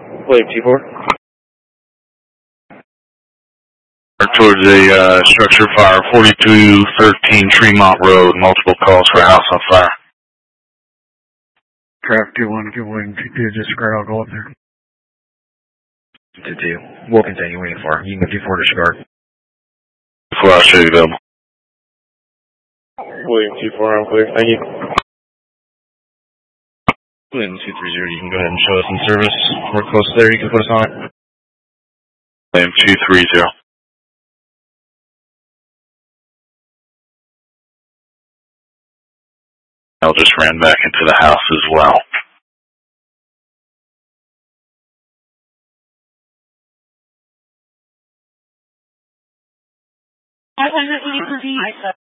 William 2-4. Towards a structure fire, 4213 Tremont Road, multiple calls for a house on fire. Traffic 2-1, good William 2-2, disregard, I'll go up there. 2-2, we'll continue waiting for. You can go 2-4, disregard. 4, I'll show you available. William 2-4, I'm clear, thank you. William 230, you can go ahead and show us in service. We're close there, you can put us on it. William 230. I just ran back into the house as well.